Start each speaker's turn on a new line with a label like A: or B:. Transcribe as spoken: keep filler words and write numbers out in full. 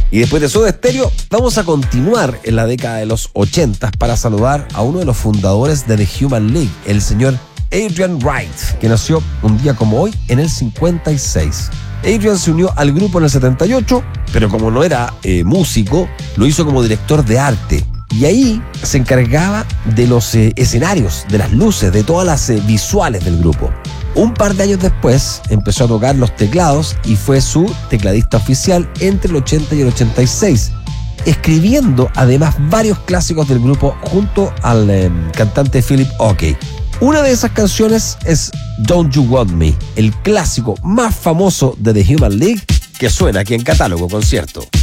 A: Y después de Soda Stereo, vamos a continuar en la década de los ochenta para saludar a uno de los fundadores de The Human League, el señor Adrian Wright, que nació un día como hoy en el cincuenta y seis. Adrian se unió al grupo en el setenta y ocho, pero como no era eh, músico, lo hizo como director de arte. Y ahí se encargaba de los eh, escenarios, de las luces, de todas las eh, visuales del grupo. Un par de años después empezó a tocar los teclados y fue su tecladista oficial entre el ochenta y el ochenta y seis, escribiendo además varios clásicos del grupo junto al eh, cantante Philip Oakey. Una de esas canciones es Don't You Want Me, el clásico más famoso de The Human League, que suena aquí en Catálogo Concierto.